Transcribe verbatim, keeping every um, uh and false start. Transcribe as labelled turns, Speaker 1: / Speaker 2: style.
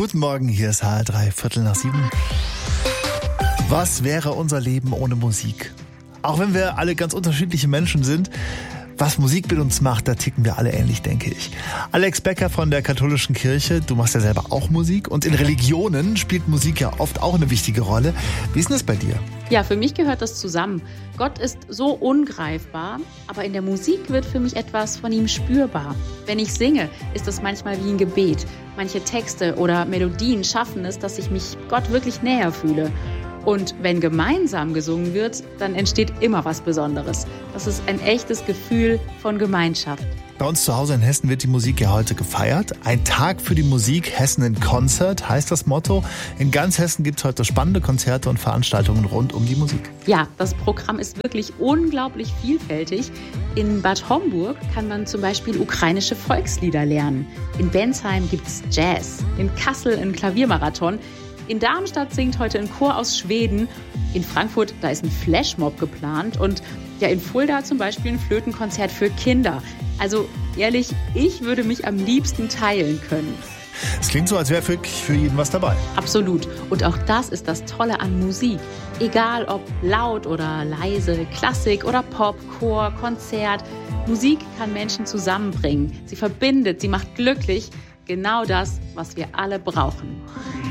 Speaker 1: Guten Morgen, hier ist H L drei, Viertel nach sieben. Was wäre unser Leben ohne Musik? Auch wenn wir alle ganz unterschiedliche Menschen sind, was Musik mit uns macht, da ticken wir alle ähnlich, denke ich. Alex Becker von der Katholischen Kirche, du machst ja selber auch Musik und in Religionen spielt Musik ja oft auch eine wichtige Rolle. Wie ist denn das bei dir?
Speaker 2: Ja, für mich gehört das zusammen. Gott ist so ungreifbar, aber in der Musik wird für mich etwas von ihm spürbar. Wenn ich singe, ist das manchmal wie ein Gebet. Manche Texte oder Melodien schaffen es, dass ich mich Gott wirklich näher fühle. Und wenn gemeinsam gesungen wird, dann entsteht immer was Besonderes. Das ist ein echtes Gefühl von Gemeinschaft.
Speaker 1: Bei uns zu Hause in Hessen wird die Musik ja heute gefeiert. Ein Tag für die Musik, Hessen in Concert heißt das Motto. In ganz Hessen gibt es heute spannende Konzerte und Veranstaltungen rund um die Musik.
Speaker 2: Ja, das Programm ist wirklich unglaublich vielfältig. In Bad Homburg kann man zum Beispiel ukrainische Volkslieder lernen. In Bensheim gibt es Jazz. In Kassel ein Klaviermarathon. In Darmstadt singt heute ein Chor aus Schweden. In Frankfurt, da ist ein Flashmob geplant. Und ja, in Fulda zum Beispiel ein Flötenkonzert für Kinder. Also ehrlich, ich würde mich am liebsten teilen können.
Speaker 1: Es klingt so, als wäre wirklich für jeden was dabei.
Speaker 2: Absolut. Und auch das ist das Tolle an Musik. Egal ob laut oder leise, Klassik oder Pop, Chor, Konzert. Musik kann Menschen zusammenbringen. Sie verbindet, sie macht glücklich. Genau das, was wir alle brauchen.